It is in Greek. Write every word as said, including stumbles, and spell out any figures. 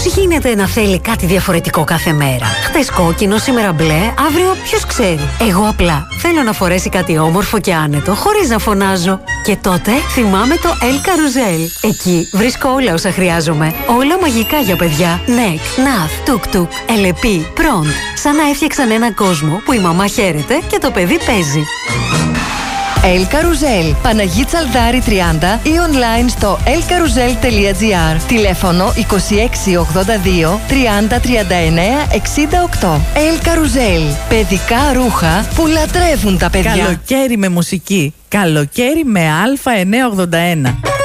γίνεται να θέλει κάτι διαφορετικό κάθε μέρα? Χτες κόκκινο, σήμερα μπλε, αύριο ποιος ξέρει. Εγώ απλά θέλω να φορέσει κάτι όμορφο και άνετο, χωρίς να φωνάζω. Και τότε θυμάμαι το El Carrousel. Εκεί βρίσκω όλα όσα χρειάζομαι. Όλα μαγικά για παιδιά. Νεκ, Ναθ, Τουκ-Τουκ, Ελεπί, Προντ. Σαν να έφτιαξαν έναν κόσμο που η μαμά χαίρεται και το παιδί παίζει. El Carrousel, Παναγί Τσαλδάρη τριάντα ή online στο ελ καρουζέλ τελεία τζι άρ. Τηλέφωνο είκοσι έξι ογδόντα δύο τριάντα τριάντα εννέα εξήντα οκτώ. El Carrousel, παιδικά ρούχα που λατρεύουν τα παιδιά. Καλοκαίρι με μουσική. Καλοκαίρι με Α εννιακόσια ογδόντα ένα.